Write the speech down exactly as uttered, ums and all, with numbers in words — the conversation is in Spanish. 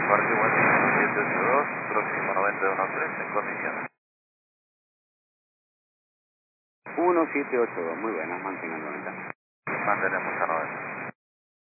Parque Washington siete ocho dos, próximo noventa y uno tres, en condiciones. uno siete ocho dos, muy buenas, mantengan noventa. Mantenemos a noventa.